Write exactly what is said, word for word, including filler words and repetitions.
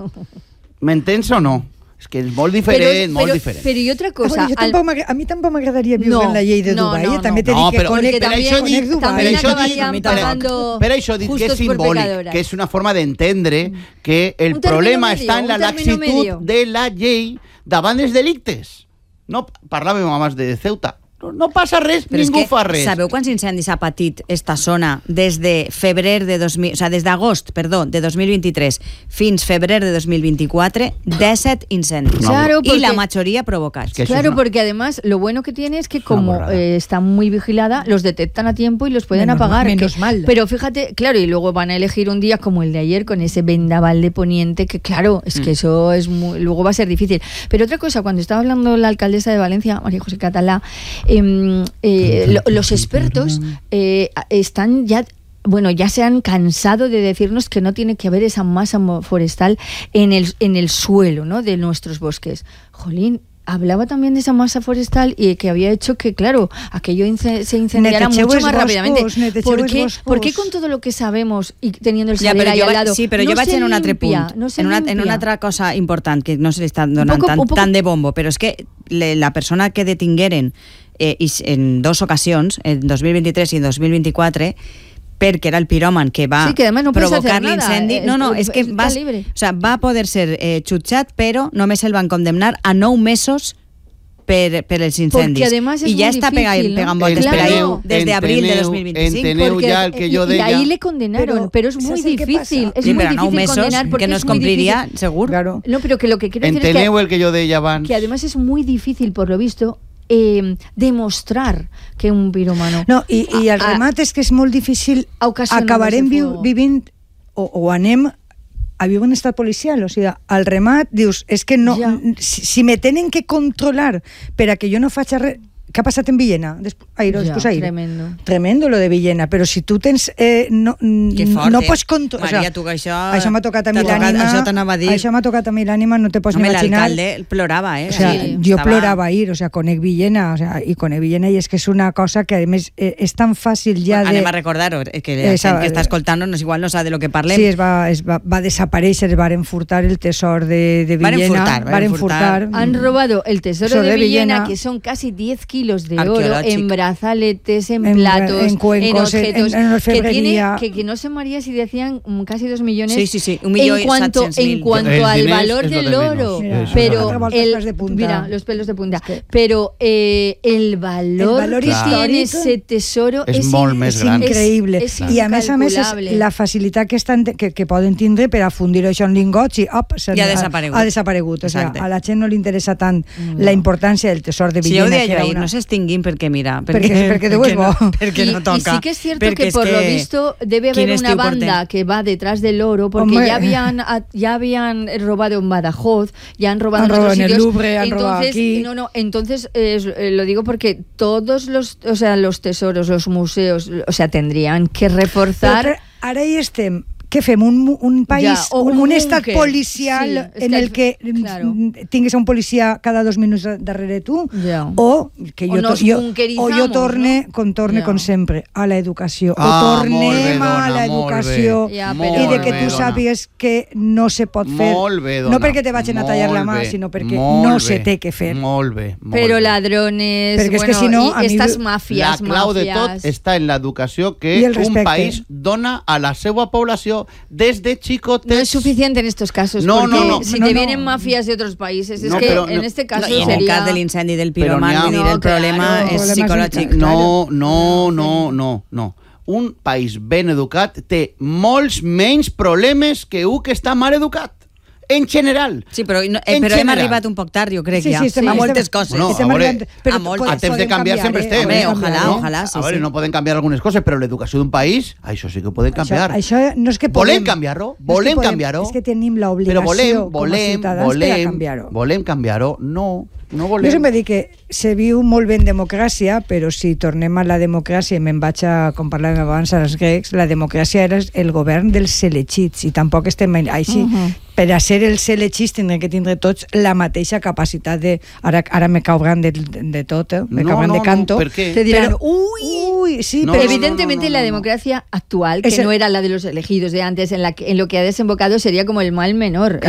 M'entens o no? És que és molt diferent, però, molt però, diferent. Però i otra cosa... Ah, bueno, tampoc, a mi tampoc m'agradaria viure no, en la llei de no, Dubai. No, eh? no, també no. t'he No, dit que però, conec, per conec, això conec dic, Dubai. per això acabaríem dic, pagando per això dic que és simbòlic, que és una forma d'entendre que el problema medio, està en la laxitud medio. de la llei davant els delictes. No parlàvem abans de Ceuta. No, no passa res, però ningú és que, fa res. Sabeu quants incendis ha patit esta zona des de febrer de dos mil, o sea, des d'agost, perdó, de dos mil vint-i-tres fins febrer de dos mil vint-i-quatre? disset incendis. Claro, porque, y la mayoría provocados. Es que claro, una... porque además lo bueno que tiene es que como eh, está muy vigilada, los detectan a tiempo y los pueden menos apagar. Mal, menos que, mal. Pero fíjate, claro, y luego van a elegir un día como el de ayer con ese vendaval de poniente, que claro, es que mm. eso es muy, luego va a ser difícil. Pero otra cosa, cuando estaba hablando la alcaldesa de Valencia, María José Catalá, eh, eh, lo, los expertos eh, están ya... Bueno, ya se han cansado de decirnos que no tiene que haber esa masa forestal en el, en el suelo, ¿no?, de nuestros bosques. Jolín, hablaba también de esa masa forestal y que había hecho que, claro, aquello ince- se incendiara Netecheu mucho els más boscos, rápidamente. netecheu ¿Por els qué, boscos. ¿Por qué con todo lo que sabemos y teniendo el Ja, saber però ahí jo al vaig, lado, sí, però no jo vaig se en un altre limpia, punt, no se en, una, limpia? en una altra cosa important que no se li està donant poco, tant, poco... tant de bombo, però és que le, la persona que detingueren eh, en dos ocasions, en dos mil vint-i-tres i en dos mil vint-i-quatre, perquè era el piròman que va sí, que además no provocar l'incendi. Eh, no, no, és que va, o sea, va poder ser eh, jutjat, però només el van condemnar a nou mesos per, per els incendis. I ja està pegant, pegant ¿no? voltes claro. per ahí des d'abril de dos mil vint-i-cinc. Enteneu porque, ja el que jo y, deia. Y ahí le condenaron, pero, pero es muy difícil. Es sí, muy pero difícil mesos, condenar porque que no es es muy cumpliría, difícil. seguro. Claro. No, pero que lo que quiero decir Enteneu es que, el que jo deia abans. que además es muy difícil, por lo visto, eh, demostrar que un piromano... No, i, i el remat és que és molt difícil, acabarem vi, vivint o, o anem a viure en estat policial, o sigui, al remat dius, és que no, ja. si, si me tenen que controlar per a que jo no faig res... Què ha passat en Villena? Después, ahí, ja, después ahí. Tremendo. Tremendo lo de Villena, però si tu tens... Eh, no, fort, no eh? pots controlar... Maria, o sea, tu que això... Això m'ha tocat a mi l'ànima. Això t'anava a dir. Això m'ha tocat a mi l'ànima, no te pots Home, imaginar. l'alcalde plorava, eh? O sea, sí, yo estava... ploraba ir, o sea, conec Villena, o sea, y conec Villena, y es que es una cosa que además eh, es tan fàcil ja bueno, de... Anem a recordar-ho, que la Esa, gent que està escoltant-nos igual no sabe de lo que parlem. Sí, es va, es va, va desaparèixer, varen furtar el tesor de, de Villena. Varen furtar, varen furtar. furtar. Han robado el tesoro, tesoro de, de Villena, Villena, que son casi diez kilos de oro, en brazaletes, en, en platos, en, cuencos, en objetos, en, en que, tiene, que, que no sé, María, si decían um, casi dos millones. Sí, sí, sí, un millón en cuanto, en cuanto el al diners valor del oro. Mira, pero el, de punta. mira, los pelos de punta. Es que... Pero eh, el valor, el valor que tiene ese tesoro és, és, molt més és gran. increïble. És, és I a més a més és la facilitat que, estan, que, que poden tindre per a fundir això en lingots i op, ja ha desaparegut. Ha desaparegut. O sea, a la gent no li interessa tant no. la importància del tesor de Villena. Si jo ho deia que ahir, una... no s'extinguin perquè mira... Perquè, perquè, perquè Déu és bo. No, perquè no toca. Y sí que es cierto porque que por es que... lo visto debe haber una banda que va detrás del oro, porque ya habían, ya habían robado en Badajoz, ya han robado han en otros robado sitios. En el Louvre, han entonces, robado aquí. No, no, entonces eh, lo digo porque todos los, o sea, los tesoros, los museos, o sea, tendrían que reforzar. Però, però ara hi estem. Què fem? Un, un país, ja, o un, un estat policial sí, en que, el que claro. tingues un policia cada dos minuts darrere tu, ja. o que jo, o, to, jo, o jo torne, no? con, torne ja. com sempre, a l'educació. Ah, o tornem bé, dona, a l'educació ja, i de que tu bé, sàpigues que no se pot fer. Bé, dona, no perquè te vagin a tallar la mà, bé, sinó perquè no bé, se té que fer. Molt bé. Molt Però bé. ladrones, perquè bueno, és que si no, i estas mi... màfies, la clau màfies. de tot està en l'educació que un país dona a la seva població des de chicotets. No es suficiente en estos casos, no, porque no, no, si no, te no. vienen mafias de otros países, es no, que pero, en no, este caso no, y en sería... el cas de l'incendi del piromán, ha... no, el problema claro, és psicològic. No, no, no, no, no. Un país ben educat té molts menys problemes que un que està mal educat. En general. Sí, però, no, eh, però hem arribat un poc tard, jo crec, sí, ja. Sí, estem, a moltes estem, coses. No, estem a, veure, però, a, molt, a temps de canviar sempre estem. Home, eh? ojalà, no? ojalà, sí, a veure, sí. no poden canviar algunes coses, però l'educació d'un país, això sí que ho poden canviar. Això, això no és que podem. Volem canviar-ho, volem no és canviar-ho. És que tenim l'obligació volem, com a volem, ciutadans volem, per a canviar-ho. Volem canviar-ho, no, no volem. Jo sempre dic que se viu molt bé en democràcia, però si tornem a la democràcia, i me'n vaig a, com parlàvem abans, als grecs, la democràcia era el govern dels elegits, i tampoc estem així. Uh -huh. Per a ser els elegits tindrem que tindre tots la mateixa capacitat de... Ara, ara me cauran de, de tot, eh? me no, cauran no, de canto. No, ¿por qué? Te dirán, pero, uy, uy, sí, no, pero no, evidentemente no, no, no, la no. democracia actual, que Ese... no era la de los elegidos de antes, en, la que, en lo que ha desembocado sería como el mal menor. Claro.